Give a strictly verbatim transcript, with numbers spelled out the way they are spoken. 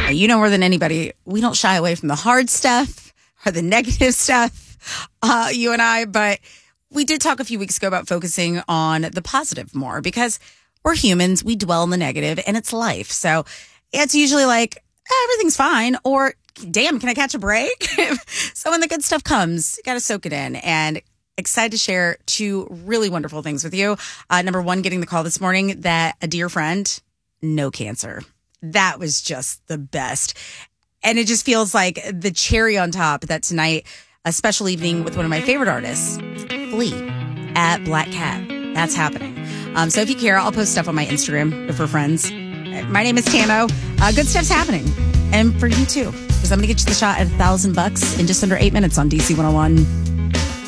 You know more than anybody, we don't shy away from the hard stuff or the negative stuff, uh, you and I. But we did talk a few weeks ago about focusing on the positive more because we're humans. We dwell on the negative and it's life. So it's usually like, eh, everything's fine, or damn, can I catch a break? So when the good stuff comes, you got to soak it in. And excited to share two really wonderful things with you. Uh, number one, getting the call this morning that a dear friend, no cancer. That was just the best. And it just feels like the cherry on top that tonight, a special evening with one of my favorite artists, Flea at Black Cat. That's happening. Um, so if you care, I'll post stuff on my Instagram for friends. My name is Tamo. Uh, good stuff's happening. And for you too, because I'm going to get you the shot at a thousand bucks in just under eight minutes on D C one oh one.